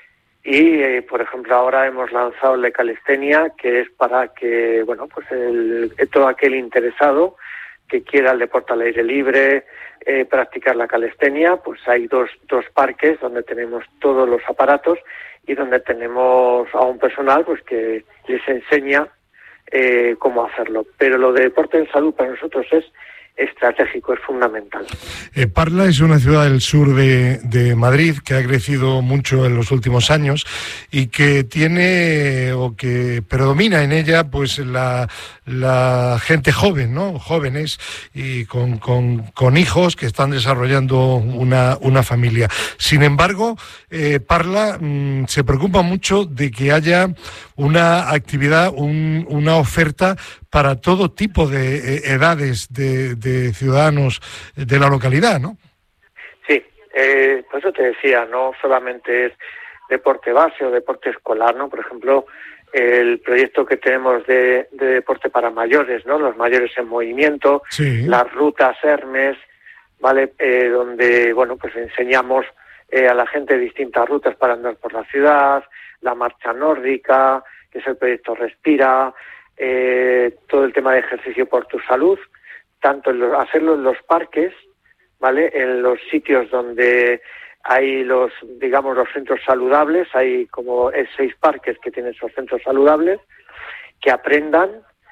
Speaker 8: y, eh, por ejemplo, ahora hemos lanzado el de calistenia, que es para que, bueno, pues el, todo aquel interesado que quiera el deporte al aire libre, eh, practicar la calistenia, pues hay dos, dos parques donde tenemos todos los aparatos y donde tenemos a un personal pues que les enseña eh, cómo hacerlo. Pero lo de deporte en salud para nosotros es estratégico, es fundamental.
Speaker 2: Eh, Parla es una ciudad del sur de, de Madrid que ha crecido mucho en los últimos años y que tiene o que predomina en ella pues la, la gente joven, ¿no? Jóvenes y con, con, con hijos que están desarrollando una, una familia. Sin embargo, eh, Parla mmm, se preocupa mucho de que haya una actividad, un, una oferta para todo tipo de eh, edades de, de ciudadanos de la localidad, ¿no?
Speaker 8: Sí, eh, por eso te decía, no solamente es deporte base o deporte escolar, ¿no? Por ejemplo, el proyecto que tenemos de, de deporte para mayores, ¿no? Los mayores en movimiento,
Speaker 2: sí.
Speaker 8: Las rutas Hermes, ¿vale? Eh, donde, bueno, pues enseñamos eh, a la gente distintas rutas para andar por la ciudad, la marcha nórdica, que es el proyecto Respira, eh, todo el tema de ejercicio por tu salud, tanto en los, hacerlo en los parques, ¿vale? En los sitios donde hay los, digamos, los centros saludables, hay como seis parques que tienen esos centros saludables, que aprendan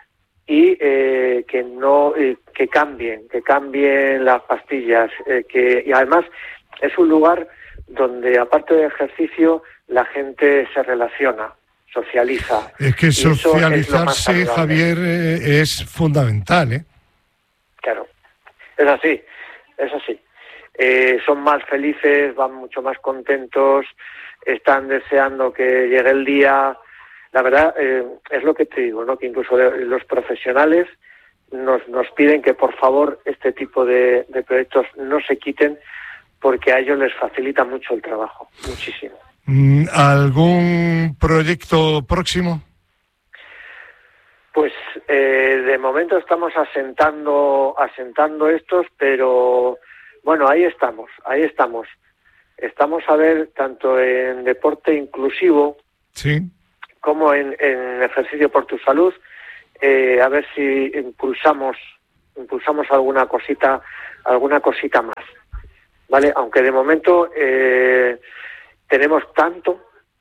Speaker 8: y eh, que no, eh, que cambien, que cambien las pastillas, eh, que y además es un lugar donde aparte de ejercicio la gente se relaciona, socializa.
Speaker 2: Es que socializarse, es Javier, eh, es fundamental, ¿eh?
Speaker 8: Claro, es así, es así. Eh, son más felices, van mucho más contentos, están deseando que llegue el día. La verdad, eh, es lo que te digo, ¿no? Que incluso los profesionales nos, nos piden que por favor este tipo de, de proyectos no se quiten, porque a ellos les facilita mucho el trabajo, muchísimo.
Speaker 2: ¿Algún proyecto próximo?
Speaker 8: Pues eh, de momento estamos asentando, asentando estos, pero bueno, ahí estamos, ahí estamos. Estamos a ver tanto en deporte inclusivo,
Speaker 2: sí,
Speaker 8: como en, en ejercicio por tu salud, eh, a ver si impulsamos, impulsamos alguna cosita, alguna cosita más, ¿vale? Aunque de momento eh, tenemos tanto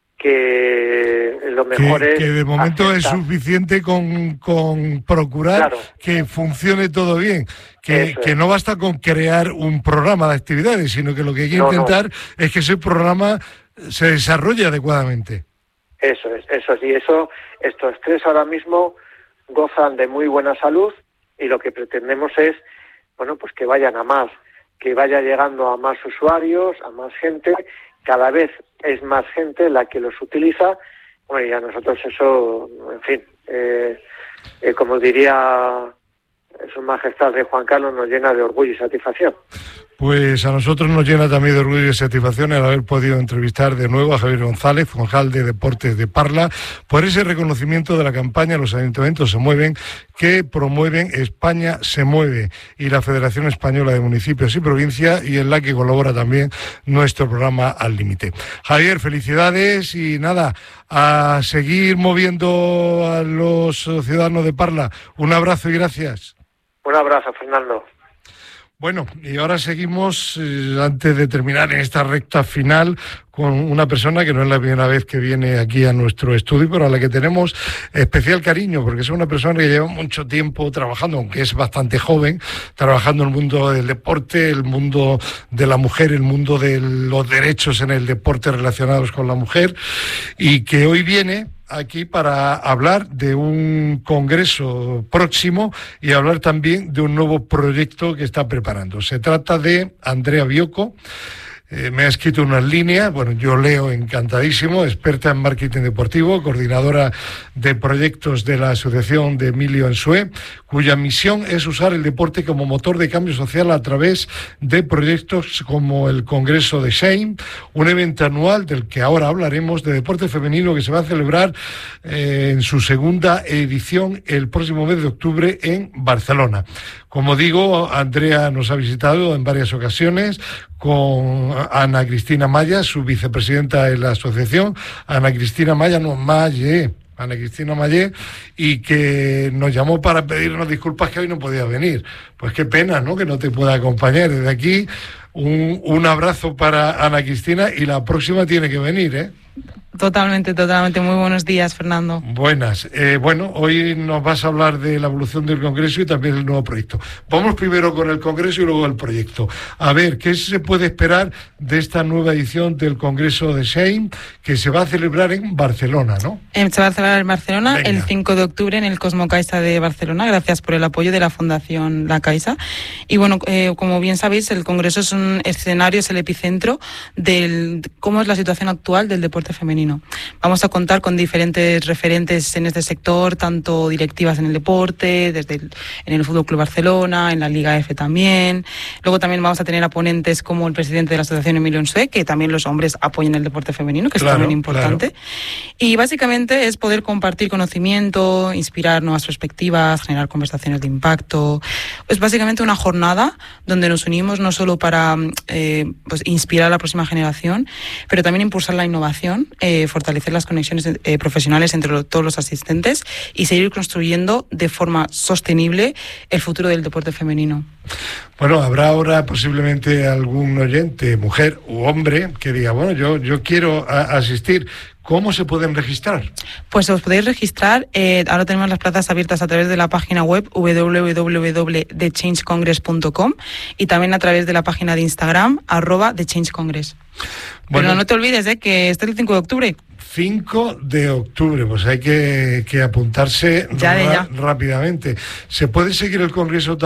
Speaker 8: que lo mejor
Speaker 2: que,
Speaker 8: es...
Speaker 2: Que de momento aceptar. Es suficiente con, con procurar claro. que funcione todo bien, que, que no basta con crear un programa de actividades, sino que lo que hay que no, intentar no. es que ese programa se desarrolle adecuadamente.
Speaker 8: Eso es, eso sí, eso, estos tres ahora mismo gozan de muy buena salud y lo que pretendemos es, bueno, pues que vayan a más, que vaya llegando a más usuarios, a más gente. Cada vez es más gente la que los utiliza, bueno, y a nosotros eso, en fin, eh, eh, como diría Su Majestad de Juan Carlos, nos llena de orgullo y satisfacción.
Speaker 2: Pues a nosotros nos llena también de orgullo y satisfacción el haber podido entrevistar de nuevo a Javier González, concejal de Deportes de Parla, por ese reconocimiento de la campaña Los Ayuntamientos se mueven, que promueven España se mueve, y la Federación Española de Municipios y Provincias, y en la que colabora también nuestro programa Al Límite. Javier, felicidades y nada, a seguir moviendo a los ciudadanos de Parla. Un abrazo y gracias.
Speaker 8: Un abrazo, Fernando.
Speaker 2: Bueno, y ahora seguimos, eh, antes de terminar en esta recta final, con una persona que no es la primera vez que viene aquí a nuestro estudio, pero a la que tenemos especial cariño, porque es una persona que lleva mucho tiempo trabajando, aunque es bastante joven, trabajando en el mundo del deporte, el mundo de la mujer, el mundo de los derechos en el deporte relacionados con la mujer, y que hoy viene aquí para hablar de un congreso próximo y hablar también de un nuevo proyecto que está preparando. Se trata de Andrea Biocco. Eh, me ha escrito unas líneas, bueno, yo leo encantadísimo, experta en marketing deportivo, coordinadora de proyectos de la Asociación de Emilio Ansue, cuya misión es usar el deporte como motor de cambio social a través de proyectos como el Congreso de Shane, un evento anual del que ahora hablaremos, de deporte femenino, que se va a celebrar eh, en su segunda edición el próximo mes de octubre en Barcelona. Como digo, Andrea nos ha visitado en varias ocasiones con Ana Cristina Maya, su vicepresidenta de la asociación. Ana Cristina Maya, no, Maye, Ana Cristina Maye, y que nos llamó para pedirnos disculpas que hoy no podía venir. Pues qué pena, ¿no?, que no te pueda acompañar. Desde aquí, un, un abrazo para Ana Cristina, y la próxima tiene que venir, ¿eh?
Speaker 9: Totalmente, totalmente. Muy buenos días, Fernando.
Speaker 2: Buenas. Eh, bueno, hoy nos vas a hablar de la evolución del Congreso y también del nuevo proyecto. Vamos primero con el Congreso y luego el proyecto. A ver, ¿qué se puede esperar de esta nueva edición del Congreso de Shane, que se va a celebrar en Barcelona, ¿no? Eh,
Speaker 9: se va a celebrar en Barcelona.
Speaker 2: Venga.
Speaker 9: El cinco de octubre en el Cosmo Caixa de Barcelona, gracias por el apoyo de la Fundación La Caixa. Y bueno, eh, como bien sabéis, el Congreso es un escenario, es el epicentro de cómo es la situación actual del deporte femenino. Vamos a contar con diferentes referentes en este sector, tanto directivas en el deporte, desde el, en el F C Barcelona, en la Liga F también. Luego también vamos a tener a ponentes como el presidente de la Asociación Emilio Ansue, que también los hombres apoyan el deporte femenino, que
Speaker 2: claro,
Speaker 9: es también importante.
Speaker 2: Claro.
Speaker 9: Y básicamente es poder compartir conocimiento, inspirar nuevas perspectivas, generar conversaciones de impacto. Es básicamente una jornada donde nos unimos no solo para eh, pues inspirar a la próxima generación, pero también impulsar la innovación, eh, fortalecer las conexiones eh, profesionales entre lo, todos los asistentes y seguir construyendo de forma sostenible el futuro del deporte femenino.
Speaker 2: Bueno, habrá ahora posiblemente algún oyente, mujer u hombre, que diga, bueno, yo, yo quiero a, asistir. ¿Cómo se pueden registrar?
Speaker 9: Pues os podéis registrar. Eh, ahora tenemos las plazas abiertas a través de la página web doble u doble u doble u punto the change congress punto com y también a través de la página de Instagram, arroba The Change Congress. Bueno, pero no te olvides eh, que este es el cinco de octubre.
Speaker 2: cinco de octubre, pues hay que, que apuntarse
Speaker 9: ya de
Speaker 2: ra-
Speaker 9: ya.
Speaker 2: rápidamente. ¿Se puede seguir el Congreso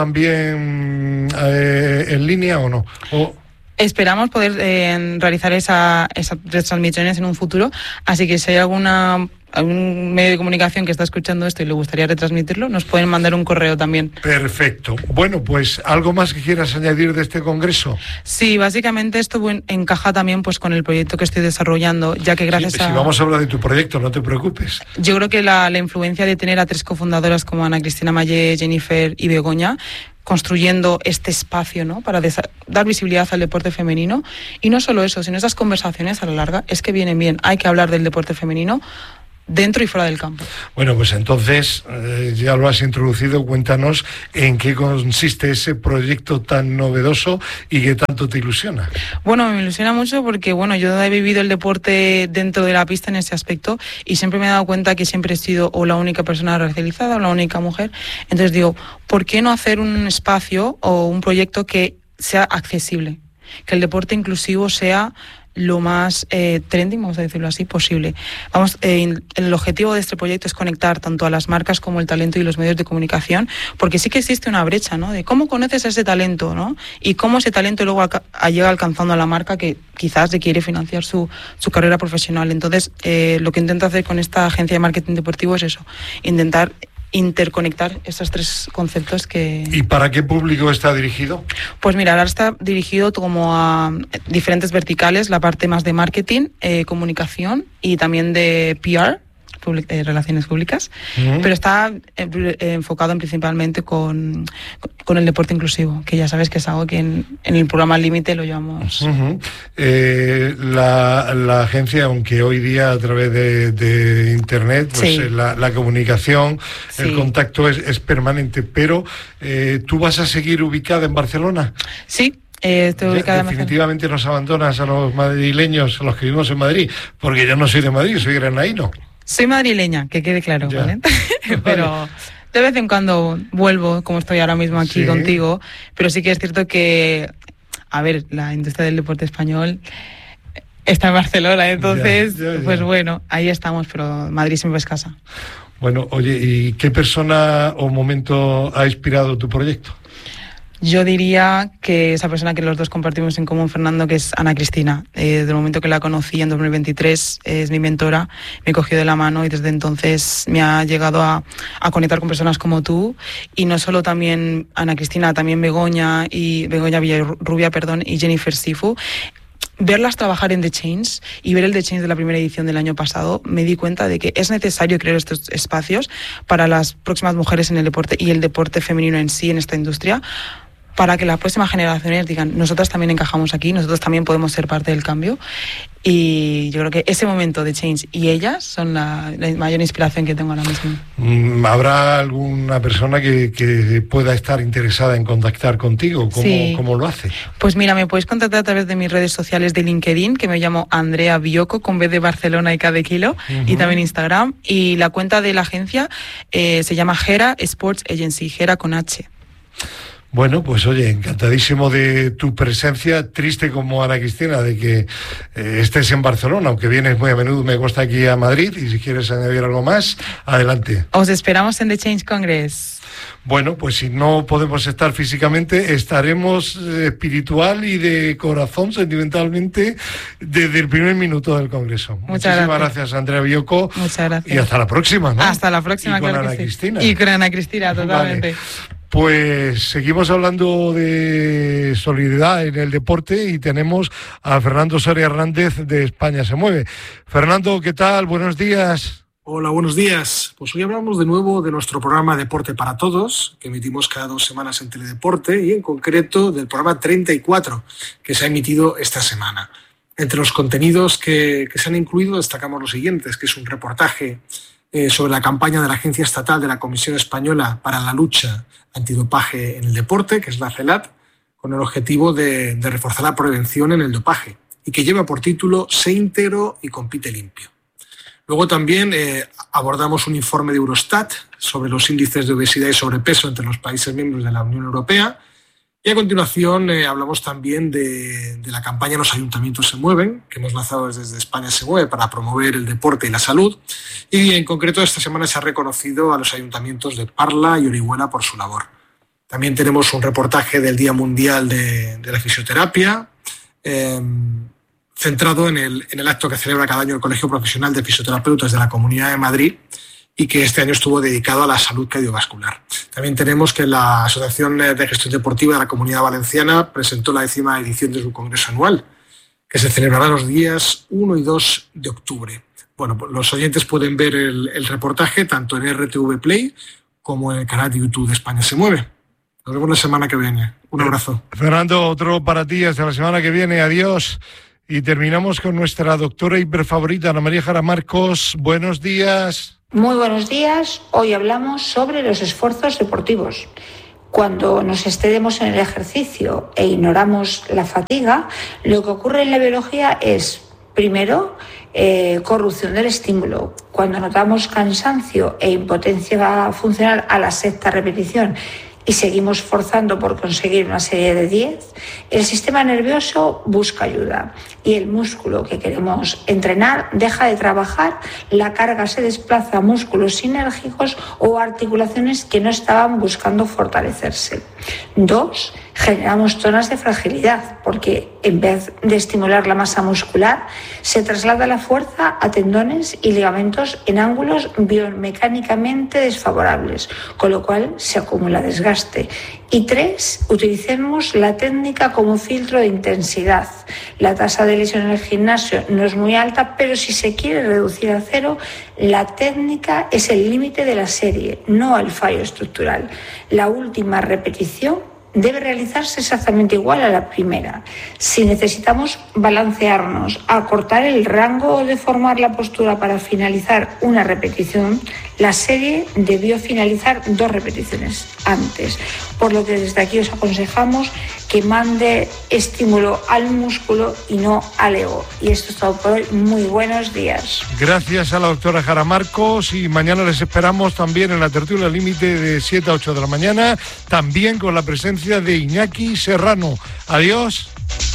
Speaker 2: también eh, en línea o no? O...
Speaker 9: Esperamos poder eh, realizar esa, esas retransmisiones en un futuro, así que si hay alguna a un medio de comunicación que está escuchando esto y le gustaría retransmitirlo, nos pueden mandar un correo también.
Speaker 2: Perfecto. Bueno, pues ¿algo más que quieras añadir de este congreso?
Speaker 9: Sí, básicamente esto bueno, encaja también pues con el proyecto que estoy desarrollando, ya que gracias
Speaker 2: sí,
Speaker 9: a...
Speaker 2: Si vamos a hablar de tu proyecto, no te preocupes.
Speaker 9: Yo creo que la, la influencia de tener a tres cofundadoras como Ana Cristina Mayé, Jennifer y Begoña, construyendo este espacio, ¿no?, para dar visibilidad al deporte femenino. Y no solo eso, sino esas conversaciones a la larga es que vienen bien. Hay que hablar del deporte femenino dentro y fuera del campo.
Speaker 2: Bueno, pues entonces, eh, ya lo has introducido, cuéntanos en qué consiste ese proyecto tan novedoso y que tanto te ilusiona.
Speaker 9: Bueno, me ilusiona mucho porque, bueno, yo he vivido el deporte dentro de la pista en ese aspecto y siempre me he dado cuenta que siempre he sido o la única persona racializada o la única mujer. Entonces digo, ¿por qué no hacer un espacio o un proyecto que sea accesible? Que el deporte inclusivo sea lo más eh, trending, vamos a decirlo así, posible. Vamos, eh, el objetivo de este proyecto es conectar tanto a las marcas como el talento y los medios de comunicación, porque sí que existe una brecha, ¿no?, de cómo conoces a ese talento, ¿no?, y cómo ese talento luego alca- llega alcanzando a la marca que quizás le quiere financiar su, su carrera profesional. Entonces, eh, lo que intento hacer con esta agencia de marketing deportivo es eso, intentar interconectar esos tres conceptos que...
Speaker 2: ¿Y para qué público está dirigido?
Speaker 9: Pues mira, ahora está dirigido como a diferentes verticales, la parte más de marketing, eh, comunicación y también de P R, public, eh, relaciones públicas, uh-huh. pero está eh, eh, enfocado en principalmente con, con el deporte inclusivo, que ya sabes que es algo que en, en el programa Límite lo llevamos.
Speaker 2: Uh-huh. Eh, la, la agencia, aunque hoy día a través de, de internet, pues sí. la, la comunicación, sí. el contacto es, es permanente, pero eh, ¿tú vas a seguir ubicada en Barcelona?
Speaker 9: Sí. Eh, estoy ubicada
Speaker 2: definitivamente en nos abandonas a los madrileños, a los que vivimos en Madrid, porque yo no soy de Madrid, soy granaíno.
Speaker 9: Soy madrileña, que quede claro, ¿vale? Pero de vez en cuando vuelvo, como estoy ahora mismo aquí sí. contigo, pero sí que es cierto que, a ver, la industria del deporte español está en Barcelona, entonces, ya, ya, ya. pues bueno, ahí estamos, pero Madrid siempre es casa.
Speaker 2: Bueno, oye, ¿y qué persona o momento ha inspirado tu proyecto?
Speaker 9: Yo diría que esa persona que los dos compartimos en común, Fernando, que es Ana Cristina. Eh, desde el momento que la conocí en dos mil veintitrés, es mi mentora, me cogió de la mano y desde entonces me ha llegado a, a conectar con personas como tú. Y no solo también Ana Cristina, también Begoña, y Begoña Villarrubia, perdón, y Jennifer Sifu. Verlas trabajar en The Change y ver el The Change de la primera edición del año pasado, me di cuenta de que es necesario crear estos espacios para las próximas mujeres en el deporte y el deporte femenino en sí en esta industria, para que las próximas generaciones digan, nosotras también encajamos aquí, nosotros también podemos ser parte del cambio. Y yo creo que ese momento de Change y ellas son la, la mayor inspiración que tengo ahora mismo.
Speaker 2: ¿Habrá alguna persona que, que pueda estar interesada en contactar contigo? ¿Cómo, sí. ¿Cómo lo hace?
Speaker 9: Pues mira, me puedes contactar a través de mis redes sociales de LinkedIn, que me llamo Andrea Biocco, con B de Barcelona y K de kilo, uh-huh. y también Instagram. Y la cuenta de la agencia eh, se llama Gera Sports Agency, Gera con H.
Speaker 2: Bueno, pues oye, encantadísimo de tu presencia, triste como Ana Cristina de que eh, estés en Barcelona, aunque vienes muy a menudo, me gusta aquí a Madrid, y si quieres añadir algo más, adelante.
Speaker 9: Os esperamos en The Change Congress.
Speaker 2: Bueno, pues si no podemos estar físicamente, estaremos espiritual y de corazón, sentimentalmente, desde el primer minuto del Congreso.
Speaker 9: Muchas
Speaker 2: Muchísimas
Speaker 9: gracias,
Speaker 2: gracias Andrea Biocco.
Speaker 9: Muchas gracias.
Speaker 2: Y hasta la próxima, ¿no?
Speaker 9: Hasta la próxima,
Speaker 2: y con
Speaker 9: claro
Speaker 2: Ana
Speaker 9: que sí.
Speaker 2: Cristina.
Speaker 9: Y con Ana Cristina, totalmente.
Speaker 2: Vale. Pues seguimos hablando de solidaridad en el deporte y tenemos a Fernando Soria Hernández de España se mueve. Fernando, ¿qué tal? Buenos días.
Speaker 10: Hola, buenos días. Pues hoy hablamos de nuevo de nuestro programa Deporte para Todos, que emitimos cada dos semanas en Teledeporte, y en concreto del programa treinta y cuatro, que se ha emitido esta semana. Entre los contenidos que, que se han incluido destacamos los siguientes, que es un reportaje eh, sobre la campaña de la Agencia Estatal de la Comisión Española para la Lucha Antidopaje en el Deporte, que es la CELAT, con el objetivo de, de reforzar la prevención en el dopaje, y que lleva por título Sé íntegro y compite limpio. Luego también eh, abordamos un informe de Eurostat sobre los índices de obesidad y sobrepeso entre los países miembros de la Unión Europea. Y a continuación eh, hablamos también de, de la campaña Los Ayuntamientos se mueven, que hemos lanzado desde España se mueve para promover el deporte y la salud. Y en concreto esta semana se ha reconocido a los ayuntamientos de Parla y Orihuela por su labor. También tenemos un reportaje del Día Mundial de, de la Fisioterapia. Eh, centrado en el, en el acto que celebra cada año el Colegio Profesional de Fisioterapeutas de la Comunidad de Madrid y que este año estuvo dedicado a la salud cardiovascular. También tenemos que la Asociación de Gestión Deportiva de la Comunidad Valenciana presentó la décima edición de su congreso anual, que se celebrará los días uno y dos de octubre. Bueno, los oyentes pueden ver el, el reportaje tanto en R T V Play como en el canal de YouTube de España se mueve. Nos vemos la semana que viene. Un abrazo.
Speaker 2: Fernando, otro para ti hasta la semana que viene. Adiós. Y terminamos con nuestra doctora hiperfavorita, Ana María Jara Marcos. Buenos días.
Speaker 11: Muy buenos días. Hoy hablamos sobre los esfuerzos deportivos. Cuando nos excedemos en el ejercicio e ignoramos la fatiga, lo que ocurre en la biología es, primero, eh, corrupción del estímulo. Cuando notamos cansancio e impotencia funcional a la sexta repetición y seguimos forzando por conseguir una serie de diez, el sistema nervioso busca ayuda y el músculo que queremos entrenar deja de trabajar, la carga se desplaza a músculos sinérgicos o articulaciones que no estaban buscando fortalecerse. Dos, generamos zonas de fragilidad porque en vez de estimular la masa muscular, se traslada la fuerza a tendones y ligamentos en ángulos biomecánicamente desfavorables, con lo cual se acumula desgaste. Y tres, utilicemos la técnica como filtro de intensidad. La tasa de lesión en el gimnasio no es muy alta, pero si se quiere reducir a cero, la técnica es el límite de la serie, no el fallo estructural. La última repetición debe realizarse exactamente igual a la primera. Si necesitamos balancearnos, acortar el rango o deformar la postura para finalizar una repetición, la serie debió finalizar dos repeticiones antes, por lo que desde aquí os aconsejamos que mande estímulo al músculo y no al ego. Y esto es todo por hoy. Muy buenos días.
Speaker 2: Gracias a la doctora Jara Marcos y mañana les esperamos también en la tertulia límite de siete a ocho de la mañana, también con la presencia de Iñaki Serrano. Adiós.